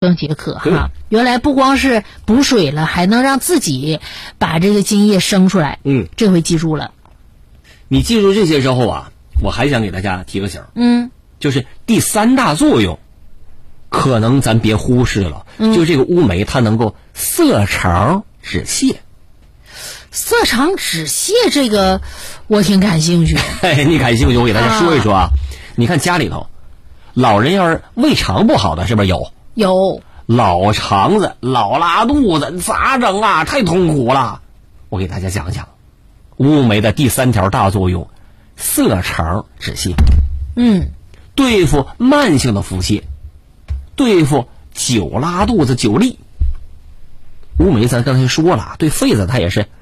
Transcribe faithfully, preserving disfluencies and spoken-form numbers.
更解渴哈。原来不光是补水了，还能让自己把这个津液生出来。 嗯， 这回记住了。 你记住这些之后啊，我还想给大家提个醒。 嗯， 就是第三大作用，可能咱别忽视了。嗯，就这个乌梅，它能够色肠止泻。 色肠止泻这个我挺感兴趣。 嘿，你感兴趣，我给大家说一说啊。啊你看家里头，老人要是胃肠不好的，是不是有？ 有。 老肠子、老拉肚子，咋整啊？太痛苦了。我给大家讲讲乌梅的第三条大作用：色肠止泻。 嗯， 对付慢性的腹泻，对付久拉肚子、久痢。乌梅咱刚才说了，对肺子它也是